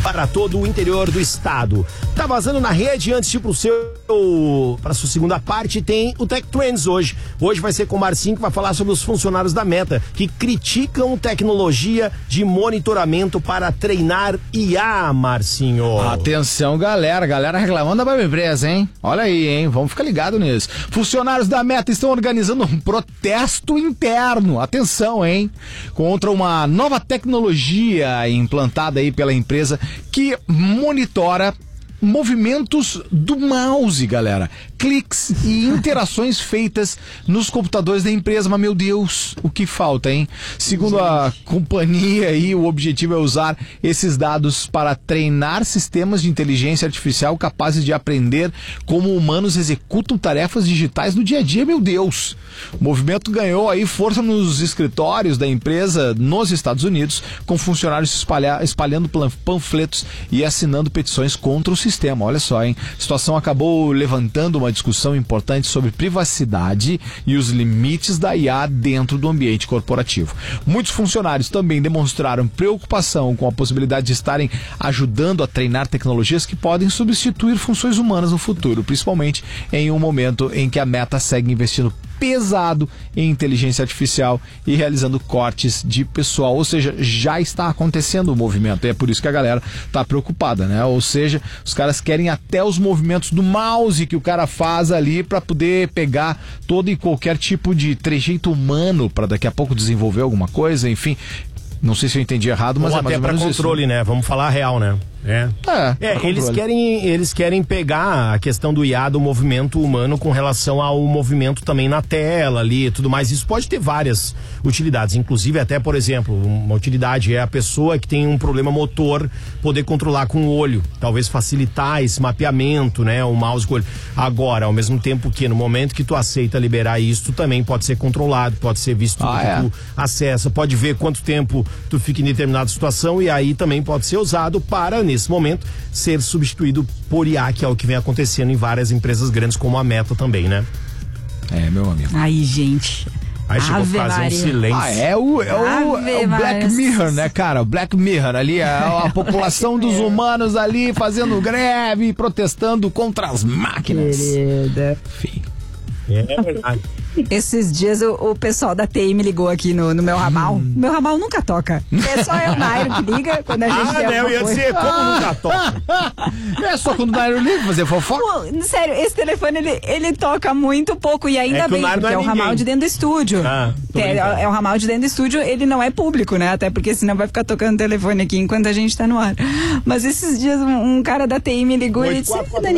para todo o interior do estado. Tá vazando na rede, antes de ir para sua segunda parte, tem o Tech Trends hoje. Hoje vai ser com o Marcinho, que vai falar sobre os funcionários da Meta, que criticam tecnologia de monitoramento para treinar IA, Marcinho. Atenção, galera reclamando da Web Empresa, hein? Olha aí, hein? Vamos ficar ligado nisso. Funcionários da Meta estão organizando um protesto interno, atenção, hein? Contra uma nova tecnologia implantada aí pela empresa que monitora movimentos do mouse, galera. Cliques e interações feitas nos computadores da empresa. Mas, meu Deus, o que falta, hein? Segundo a companhia aí, o objetivo é usar esses dados para treinar sistemas de inteligência artificial capazes de aprender como humanos executam tarefas digitais no dia a dia. Meu Deus! O movimento ganhou aí força nos escritórios da empresa nos Estados Unidos, com funcionários espalhando panfletos e assinando petições contra o sistema. Olha só, hein? A situação acabou levantando uma discussão importante sobre privacidade e os limites da IA dentro do ambiente corporativo. Muitos funcionários também demonstraram preocupação com a possibilidade de estarem ajudando a treinar tecnologias que podem substituir funções humanas no futuro, principalmente em um momento em que a Meta segue investindo pesado em inteligência artificial e realizando cortes de pessoal, ou seja, já está acontecendo o movimento, e é por isso que a galera está preocupada, né? Ou seja, os caras querem até os movimentos do mouse que o cara faz ali para poder pegar todo e qualquer tipo de trejeito humano para daqui a pouco desenvolver alguma coisa, enfim. Não sei se eu entendi errado, mas ou é mais até ou menos para controle, isso, né? Vamos falar a real, né? Eles querem pegar a questão do IA, do movimento humano, com relação ao movimento também na tela ali e tudo mais. Isso pode ter várias utilidades, inclusive até, por exemplo, uma utilidade é a pessoa que tem um problema motor poder controlar com o olho, talvez facilitar esse mapeamento, né? O mouse com o olho. Agora, ao mesmo tempo que no momento que tu aceita liberar isso, tu também pode ser controlado, pode ser visto que tu acessa, pode ver quanto tempo tu fica em determinada situação, e aí também pode ser usado para, nesse momento, ser substituído por IA, que é o que vem acontecendo em várias empresas grandes, como a Meta também, né? É, meu amigo. Aí, gente. Aí chegou a fazer um silêncio. É o Black Mirror, né, cara? O Black Mirror ali, a população dos humanos ali fazendo greve, protestando contra as máquinas. Querida. Enfim. É verdade. Esses dias o pessoal da TI me ligou aqui no meu ramal. Meu ramal nunca toca. É só o Nairo que liga quando a gente tem eu ia dizer, como nunca toca? É só quando o Nairo liga fazer fofoca. Pô, sério, esse telefone ele toca muito pouco, e ainda bem, porque é o ramal de dentro do estúdio. É o ramal de dentro do estúdio, ele não é público, né? Até porque senão vai ficar tocando telefone aqui enquanto a gente tá no ar. Mas esses dias um cara da TI me ligou e disse: